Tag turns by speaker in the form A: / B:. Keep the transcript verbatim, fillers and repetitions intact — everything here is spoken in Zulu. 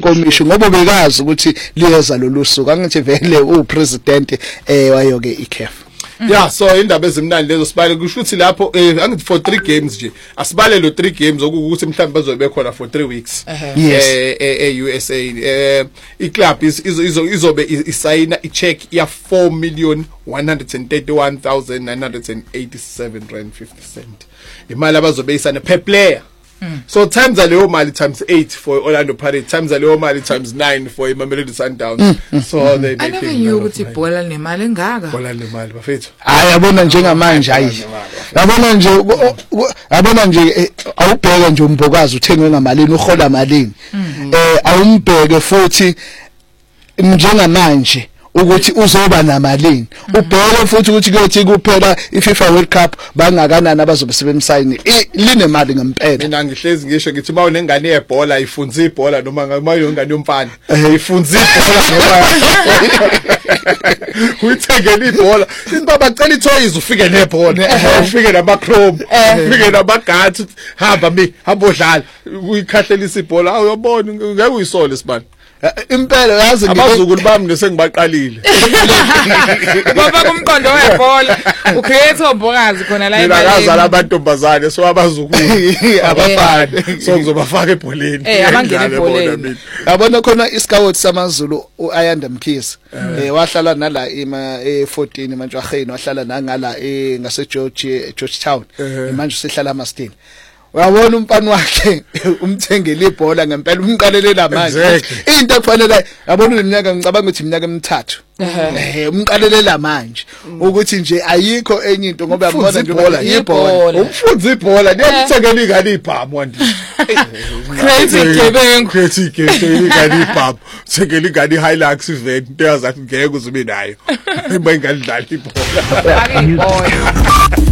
A: inkomishi ngoba bekazi ukuthi liyeza lolusuku angithi vele upresident eh wayo ke I C A F.
B: Yeah, so indaba ezimnandi lezo sibale kusho ukuthi lapho eh angithi for three games nje asibale lo three games okuthi mhlawumbe bazobe khona for three weeks eh eh U S A eh I club izobe isayina I check ya four million one hundred thirty-one thousand nine hundred eighty-seven rand fifty cent imali abazobe isana per player. Mm. So times leyo mali times eight for Orlando Pirates times leyo mali times nine for Mamelodi Sundowns. Mm, mm,
C: so mm, they make it ukuthi ibhola nemali engaka
B: ibhola nemali bafethu
A: hayi yabona njengamanje hayi yabona nje yabona nje awubheka nje umbokazi uthengwe ngamalini uhola malini eh awumbheke futhi njengamanje ukuthi uzoba namalini ubheke futhi ukuthi kuyothi kuphela iFIFA World Cup bangakanani abazobe sebemsayini linemali ngempela.
B: Mina ngihlezi ngisho ngithi uma unengane yebhola ifunza ibhola noma uma uyingane yomfana ifunza ibhola noma uyithengele ibhola into bacela ithoyizi ufike nebhola ufike nama chrome ufike nama guts hamba mi hamba odlala uyikhahlela ibhola uyabona ngeke uyisole sibani
A: impela yazi
B: abazukulu bami nesengibaqalile
C: baba kumqondo webhola ucreate obhokazi khona la
B: imali ngazala abantombazane so abazukulu abafana so ngizobafaka ebholeni
C: eh abangena ebholeni
A: yabona khona iScout samaZulu uAyanda Mkhize eh wahlala nala ima e14 eMantshwaheni wahlala nangala e ngase George Georgetown manje usehlala eMastini. Uyabona umfana wakhe umthengele ibhola ngempela umqalelela manje into kufanele yabona uneminyaka ngicabanga ukuthi iminyaka emithathu eh umqalelela manje ukuthi nje ayikho enye into ngoba yabona nje ibhola ibhola
B: umfunza ibhola niyamthengela ingane ibhamu wandi
C: crazy gebengu
B: crazy gebengu ingane ibhamu thengela ingane Hilux event into yazathi ngeke uzibe nayo uma ingadlala ibhola.